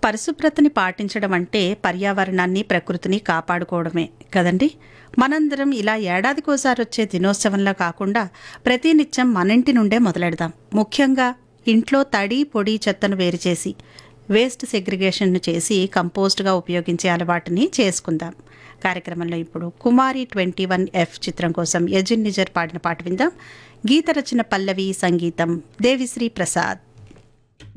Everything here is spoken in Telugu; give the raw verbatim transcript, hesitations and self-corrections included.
పరిశుభ్రతని పాటించడం అంటే పర్యావరణాన్ని, ప్రకృతిని కాపాడుకోవడమే కదండి! మనందరం ఇలా ఏడాదికోసారి వచ్చే దినోత్సవంలా కాకుండా ప్రతినిత్యం మన ఇంటి నుండే మొదలెడదాం. ముఖ్యంగా ఇంట్లో తడి, పొడి చెత్తను వేరు చేసి వేస్ట్ సెగ్రిగేషన్ను చేసి కంపోస్ట్‌గా ఉపయోగించే అలవాటుని చేసుకుందాం. కార్యక్రమంలో ఇప్పుడు 'కుమారి ట్వంటీ వన్ ఎఫ్' చిత్రం కోసం యజిన్ నిజర్ పాడిన పాట విందాం. గీత రచన పల్లవి, సంగీతం దేవిశ్రీ ప్రసాద్.